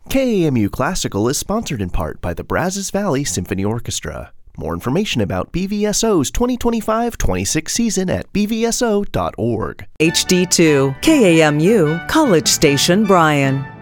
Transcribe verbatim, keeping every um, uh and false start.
K A M U Classical is sponsored in part by the Brazos Valley Symphony Orchestra. More information about B V S O's twenty twenty-five twenty-six season at b v s o dot org. H D two, K A M U, College Station, Bryan.